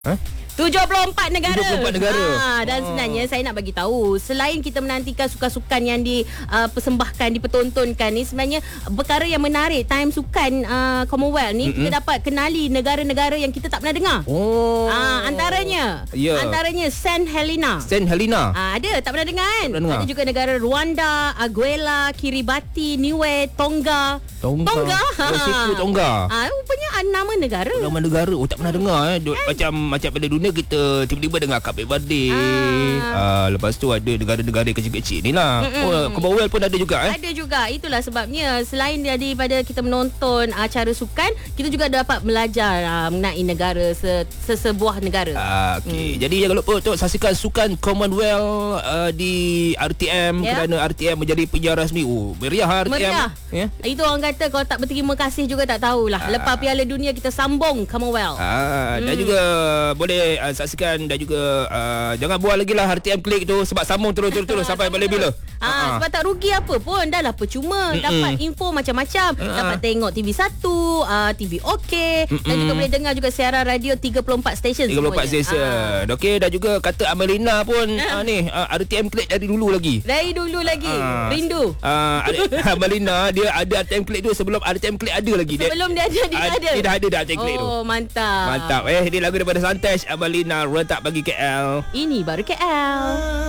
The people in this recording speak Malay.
Ha? 74 negara. 74 negara. Dan sebenarnya saya nak bagi tahu, selain kita menantikan sukan-sukan yang dipersembahkan, dipertontonkan ni, sebenarnya perkara yang menarik time sukan Commonwealth ni, kita dapat kenali negara-negara yang kita tak pernah dengar. Antaranya Saint Helena. Saint Helena. Ada tak pernah dengar kan? Tak pernah dengar. Ada juga negara Rwanda, Anguilla, Kiribati, Niue, Tonga. Tonga. Siku Tonga. Rupanya nama negara. Nama negara. Tak pernah dengar Macam pada dunia kita tiba-tiba dengar Cup Birthday. Lepas tu ada negara-negara kecil-kecil ni lah. Commonwealth pun ada juga Ada juga. Itulah sebabnya selain daripada kita menonton acara sukan, kita juga dapat belajar mengenai negara, sesebuah negara. Okey. Jadi jangan lupa untuk saksikan sukan Commonwealth di RTM, kerana RTM menjadi penyiar rasmi. Meriah RTM. Meriah. Itu orang kata kalau tak berterima kasih juga tak tahulah. Lepas Piala Dunia kita sambung Commonwealth. Dan juga boleh saksikan, dan juga jangan buang lagi lah RTM Klik tu, sebab sambung terus sampai bila-bila. Sebab tak rugi apa pun, dah lah percuma. Dapat info macam-macam. Dapat tengok TV1, TV OK, dan juga boleh dengar juga siaran radio 34 stesen 34 stesen. Okey, dan juga kata Amelina pun ni RTM Klik dari dulu lagi. Rindu. Amelina dia ada RTM Klik tu sebelum RTM Klik ada lagi. Sebelum dia ada. Dia dah ada RTM Klik tu. Mantap. Ini lagu daripada Santesh, Amelina, Rentak Bagi KL. Ini baru KL.